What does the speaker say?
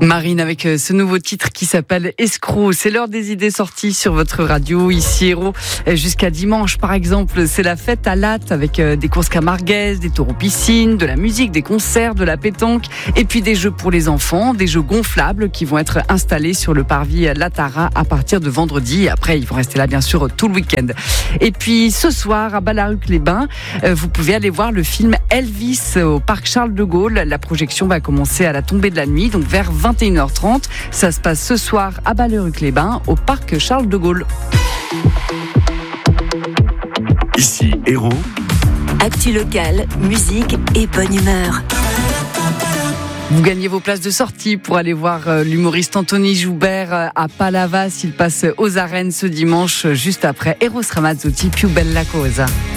Marine avec ce nouveau titre qui s'appelle Escroc. C'est l'heure des idées sorties sur votre radio, ici Héros. Jusqu'à dimanche, par exemple, c'est la fête à Latte avec des courses camarguaises, des taureaux piscines, de la musique, des concerts, de la pétanque et puis des jeux pour les enfants, des jeux gonflables qui vont être installés sur le parvis Latara à partir de vendredi. Après, ils vont rester là, bien sûr, tout le week-end. Et puis, ce soir, à Ballaruc-les-Bains, vous pouvez aller voir le film Elvis au parc Charles de Gaulle. La projection va commencer à la tombée de la nuit, donc vers 21h30. Ça se passe ce soir à Ballaruc-les-Bains au parc Charles de Gaulle. Ici Héros. Actu locale, musique et bonne humeur. Vous gagnez vos places de sortie pour aller voir l'humoriste Anthony Joubert à Palavas. Il passe aux arènes ce dimanche, juste après Eros Ramazzotti, Più bella cosa.